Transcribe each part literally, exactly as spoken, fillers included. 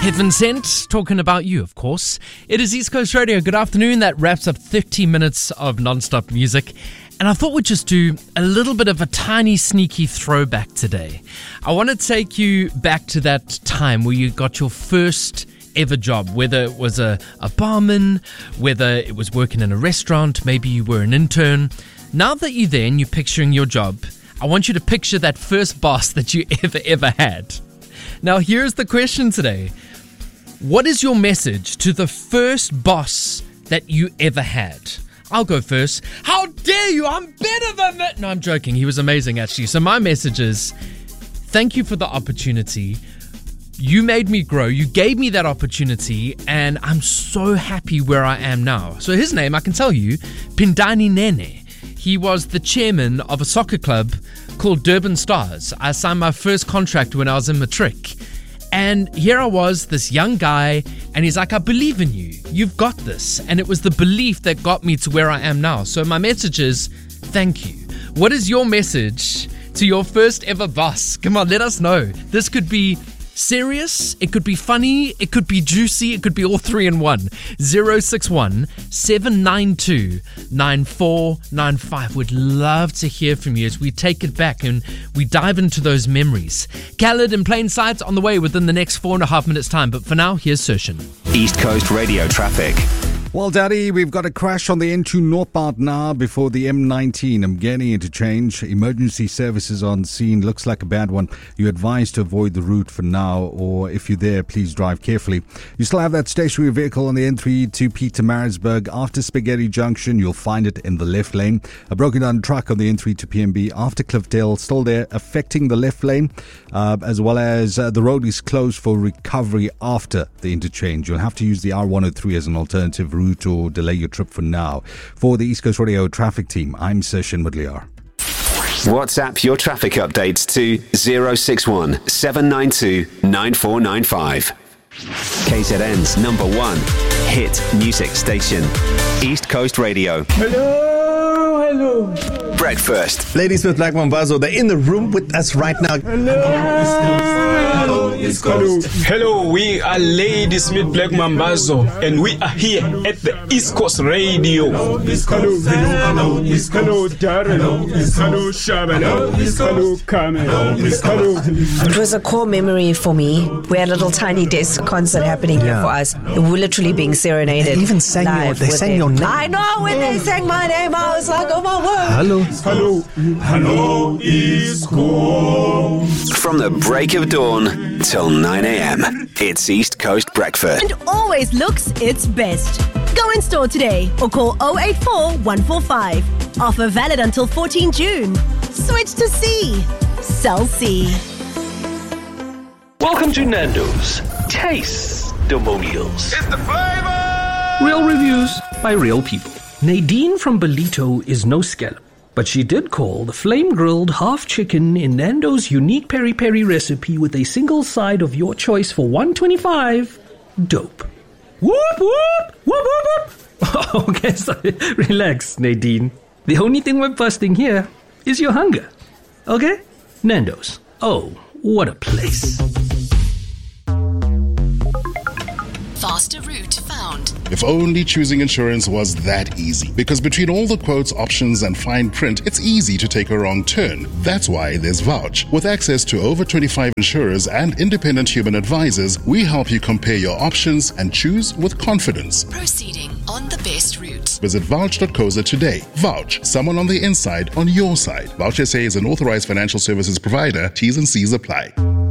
Heaven Sent, talking about you, of course. It is East Coast Radio. Good afternoon. That wraps up thirty minutes of non-stop music. And I thought we'd just do a little bit of a tiny, sneaky throwback today. I want to take you back to that time where you got your first ever job, whether it was a, a barman, whether it was working in a restaurant, maybe you were an intern. Now that you're there and you're picturing your job, I want you to picture that first boss that you ever, ever had. Now, here's the question today. What is your message to the first boss that you ever had? I'll go first. How dare you? I'm better than that. No, I'm joking. He was amazing, actually. So my message is, thank you for the opportunity. You made me grow. You gave me that opportunity, and I'm so happy where I am now. So his name, I can tell you, Pindani Nene. He was the chairman of a soccer club called Durban Stars. I signed my first contract when I was in matric. And here I was, this young guy, and he's like, I believe in you. You've got this. And it was the belief that got me to where I am now. So my message is, thank you. What is your message to your first ever boss? Come on, let us know. This could be serious, it could be funny, it could be juicy, it could be all three in one. zero six one, seven nine two, nine four nine five. Would love to hear from you as we take it back and we dive into those memories. Khaled in plain sight on the way within the next four and a half minutes time, but for now, here's Sershin. East Coast Radio traffic. Well, Daddy, we've got a crash on the N two northbound now before the M nineteen Mgeni interchange. Emergency services on scene. Looks like a bad one. You're advised to avoid the route for now, or if you're there, please drive carefully. You still have that stationary vehicle on the N three to Pietermaritzburg. After Spaghetti Junction, you'll find it in the left lane. A broken down truck on the N three to P M B after Cliffdale, still there, affecting the left lane, uh, as well as uh, the road is closed for recovery after the interchange. You'll have to use the R one oh three as an alternative route or delay your trip for now. For the East Coast Radio traffic team, I'm Sershin Mudliar. WhatsApp your traffic updates to zero six one, seven nine two, nine four nine five. K Z N's number one hit music station, East Coast Radio. Hello, hello. Breakfast. Ladies with Black Mambazo, they're in the room with us right now. Hello, East Coast. Hello, we are Ladies with Black Mambazo, and we are here at the East Coast Radio. Hello, East Coast. Hello, East Coast. Hello, Darren. Hello, Shaban. Hello, Carmen. Hello. It was a core memory for me. We had a little tiny desk concert happening here Yeah. for us. We were literally being serenaded. They even sang your- live they with sang them. your name. I know, when they sang my name, I was like, oh my word. Hello. Hello. Hello, East Coast. From the break of dawn till nine a.m. It's East Coast Breakfast. And always looks its best. Go in store today or call oh eight four, one four five. Offer valid until fourteenth June. Switch to C. Cell C. Welcome to Nando's Taste-Demonials. It's the flavor. Real reviews by real people. Nadine from Belito is no scallop, but she did call the flame-grilled half chicken in Nando's unique peri-peri recipe with a single side of your choice for one dollar twenty-five dope. Whoop, whoop, whoop, whoop, whoop. Okay, sorry. Relax, Nadine. The only thing we're busting here is your hunger. Okay? Nando's. Oh, what a place. Faster route found. If only choosing insurance was that easy. Because between all the quotes, options, and fine print, it's easy to take a wrong turn. That's why there's Vouch. With access to over twenty-five insurers and independent human advisors, we help you compare your options and choose with confidence. Proceeding on the best route. Visit vouch dot co za today. Vouch. Someone on the inside on your side. Vouch S A is an authorized financial services provider. T's and C's apply.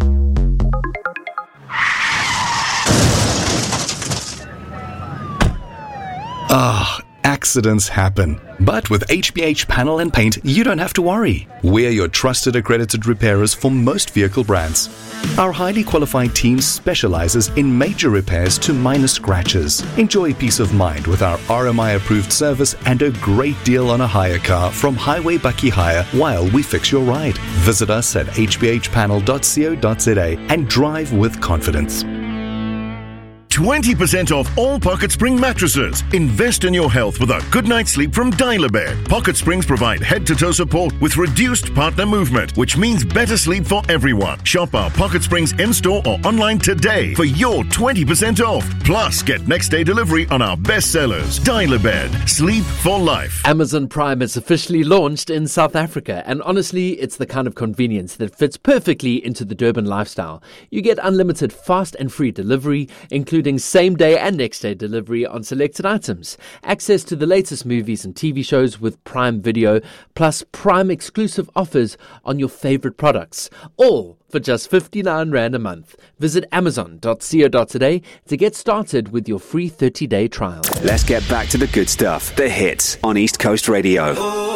Ah, accidents happen. But with H B H Panel and Paint, you don't have to worry. We're your trusted accredited repairers for most vehicle brands. Our highly qualified team specializes in major repairs to minor scratches. Enjoy peace of mind with our R M I-approved service and a great deal on a hire car from Highway Bucky Hire while we fix your ride. Visit us at h b h panel dot co dot za and drive with confidence. twenty percent off all Pocket Spring mattresses. Invest in your health with a good night's sleep from Dial-A-Bed. Pocket Springs provide head-to-toe support with reduced partner movement, which means better sleep for everyone. Shop our Pocket Springs in-store or online today for your twenty percent off. Plus, get next-day delivery on our best sellers. Dial-A-Bed. Sleep for life. Amazon Prime is officially launched in South Africa, and honestly, it's the kind of convenience that fits perfectly into the Durban lifestyle. You get unlimited fast and free delivery, including same-day and next-day delivery on selected items, access to the latest movies and T V shows with Prime Video, plus Prime exclusive offers on your favorite products, all for just fifty-nine rand a month. Visit amazon dot co dot za to get started with your free thirty-day trial. Let's get back to the good stuff. The hits on East Coast Radio.